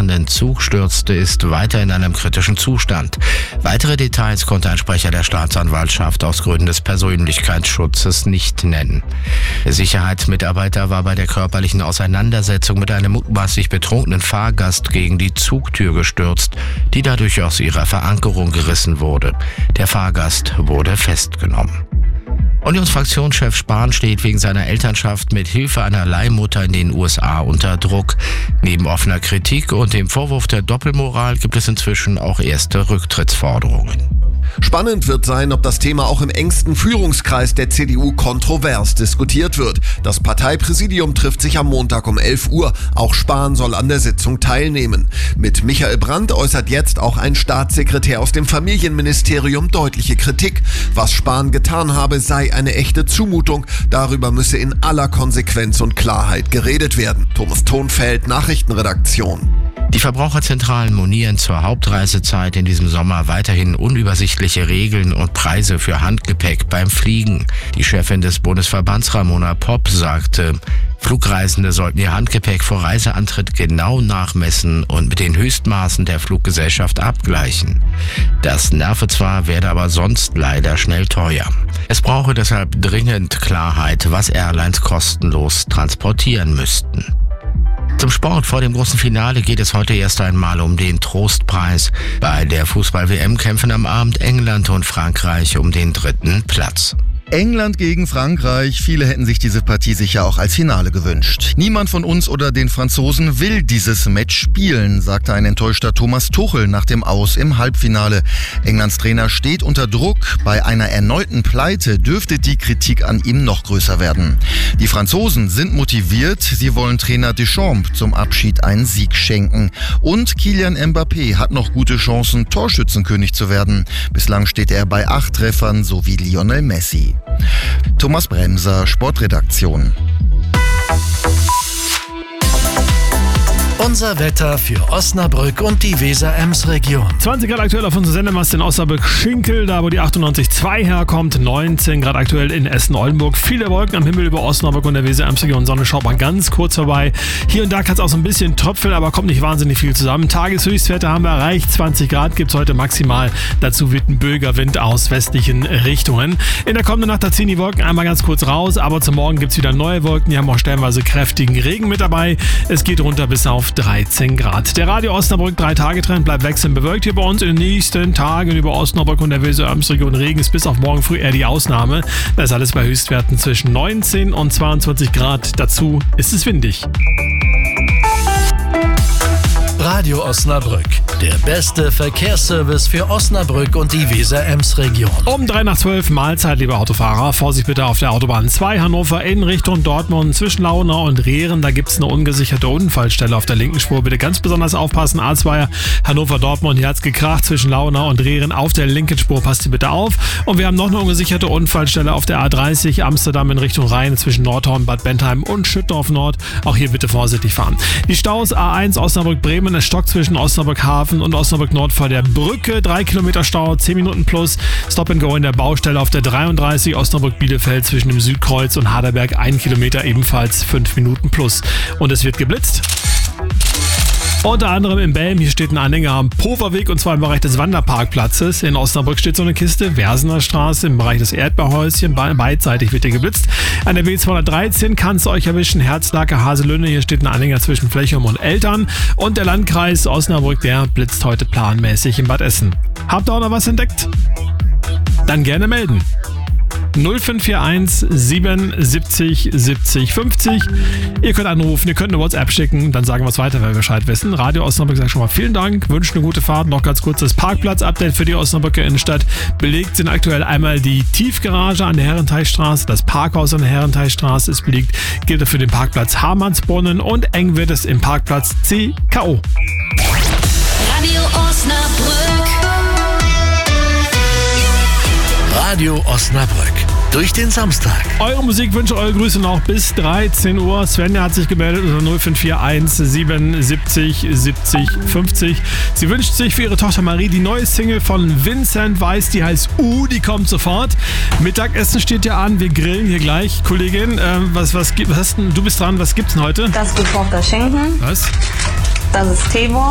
fahrenden Zug stürzte, ist weiter in einem kritischen Zustand. Weitere Details konnte ein Sprecher der Staatsanwaltschaft aus Gründen des Persönlichkeitsschutzes nicht nennen. Der Sicherheitsmitarbeiter war bei der körperlichen Auseinandersetzung mit einem mutmaßlich betrunkenen Fahrgast gegen die Zugtür gestürzt, die dadurch aus ihrer Verankerung gerissen wurde. Der Fahrgast wurde festgenommen. Unionsfraktionschef Spahn steht wegen seiner Elternschaft mit Hilfe einer Leihmutter in den USA unter Druck. Neben offener Kritik und dem Vorwurf der Doppelmoral gibt es inzwischen auch erste Rücktrittsforderungen. Spannend wird sein, ob das Thema auch im engsten Führungskreis der CDU kontrovers diskutiert wird. Das Parteipräsidium trifft sich am Montag um 11 Uhr. Auch Spahn soll an der Sitzung teilnehmen. Mit Michael Brandt äußert jetzt auch ein Staatssekretär aus dem Familienministerium deutliche Kritik. Was Spahn getan habe, sei eine echte Zumutung. Darüber müsse in aller Konsequenz und Klarheit geredet werden. Thomas Thonfeld, Nachrichtenredaktion. Die Verbraucherzentralen monieren zur Hauptreisezeit in diesem Sommer weiterhin unübersichtliche Regeln und Preise für Handgepäck beim Fliegen. Die Chefin des Bundesverbands Ramona Popp sagte, Flugreisende sollten ihr Handgepäck vor Reiseantritt genau nachmessen und mit den Höchstmaßen der Fluggesellschaft abgleichen. Das nerve zwar, werde aber sonst leider schnell teuer. Es brauche deshalb dringend Klarheit, was Airlines kostenlos transportieren müssten. Zum Sport. Vor dem großen Finale geht es heute erst einmal um den Trostpreis. Bei der Fußball-WM kämpfen am Abend England und Frankreich um den 3. Platz. England gegen Frankreich. Viele hätten sich diese Partie sicher auch als Finale gewünscht. Niemand von uns oder den Franzosen will dieses Match spielen, sagte ein enttäuschter Thomas Tuchel nach dem Aus im Halbfinale. Englands Trainer steht unter Druck. Bei einer erneuten Pleite dürfte die Kritik an ihm noch größer werden. Die Franzosen sind motiviert. Sie wollen Trainer Deschamps zum Abschied einen Sieg schenken. Und Kylian Mbappé hat noch gute Chancen, Torschützenkönig zu werden. Bislang steht er bei 8 Treffern, so wie Lionel Messi. Thomas Bremser, Sportredaktion. Unser Wetter für Osnabrück und die Weser-Ems-Region. 20 Grad aktuell auf unserer Sendemast in Osnabrück-Schinkel, da wo die 98,2 herkommt. 19 Grad aktuell in Essen-Oldenburg. Viele Wolken am Himmel über Osnabrück und der Weser-Ems-Region. Sonne schaut mal ganz kurz vorbei. Hier und da kann es auch so ein bisschen tröpfeln, aber kommt nicht wahnsinnig viel zusammen. Tageshöchstwerte haben wir erreicht. 20 Grad gibt es heute maximal. Dazu wird ein böiger Wind aus westlichen Richtungen. In der kommenden Nacht, da ziehen die Wolken einmal ganz kurz raus, aber zum Morgen gibt es wieder neue Wolken. Die haben auch stellenweise kräftigen Regen mit dabei. Es geht runter bis auf 13 Grad. Der Radio Osnabrück 3-Tage-Trend bleibt wechselnd bewölkt hier bei uns. In den nächsten Tagen über Osnabrück und der Weser-Ems-Region Regen ist bis auf morgen früh eher die Ausnahme. Da ist alles bei Höchstwerten zwischen 19 und 22 Grad. Dazu ist es windig. Radio Osnabrück, der beste Verkehrsservice für Osnabrück und die Weser-Ems-Region. Um 11:03 Mahlzeit, liebe Autofahrer. Vorsicht bitte auf der Autobahn 2 Hannover in Richtung Dortmund zwischen Launau und Rehren. Da gibt es eine ungesicherte Unfallstelle auf der linken Spur. Bitte ganz besonders aufpassen. A2 Hannover-Dortmund, hier hat's gekracht zwischen Launau und Rehren auf der linken Spur. Passt ihr bitte auf. Und wir haben noch eine ungesicherte Unfallstelle auf der A30 Amsterdam in Richtung Rhein zwischen Nordhorn, Bad Bentheim und Schüttorf Nord. Auch hier bitte vorsichtig fahren. Die Staus A1 Osnabrück-Bremen. Es stockt zwischen Osnabrück Hafen und Osnabrück Nord vor der Brücke. 3 Kilometer Stau, 10 Minuten plus. Stop and Go in der Baustelle auf der 33 Osnabrück Bielefeld zwischen dem Südkreuz und Harderberg. 1 Kilometer ebenfalls 5 Minuten plus. Und es wird geblitzt. Unter anderem in Belm, hier steht ein Anhänger am Poverweg und zwar im Bereich des Wanderparkplatzes. In Osnabrück steht so eine Kiste, Versener Straße im Bereich des Erdbeerhäuschen, beidseitig wird hier geblitzt. An der W213 kann es euch erwischen, Herzlake, Haselünne, hier steht ein Anhänger zwischen Flechum und Eltern und der Landkreis Osnabrück, der blitzt heute planmäßig in Bad Essen. Habt ihr auch noch was entdeckt? Dann gerne melden. 0541 77 70 50. Ihr könnt anrufen, ihr könnt eine WhatsApp schicken, dann sagen wir es weiter, weil wir Bescheid wissen. Radio Osnabrück sagt schon mal vielen Dank, wünscht eine gute Fahrt. Noch ganz kurz das Parkplatz-Update für die Osnabrücker Innenstadt. Belegt sind aktuell einmal die Tiefgarage an der Herrenteichstraße, das Parkhaus an der Herrenteichstraße ist belegt, gilt für den Parkplatz Hamannsbrunnen und eng wird es im Parkplatz CKO. Radio Osnabrück. Radio Osnabrück. Durch den Samstag. Eure Musikwünsche, eure Grüße noch bis 13 Uhr. Svenja hat sich gemeldet unter 0541 77 70 50. Sie wünscht sich für ihre Tochter Marie die neue Single von Vincent Weiss, die heißt die kommt sofort. Mittagessen steht ja an, wir grillen hier gleich. Kollegin, was hast denn, du bist dran, was gibt's denn heute? Das gekochte Schinken. Was? Das ist Teewurst.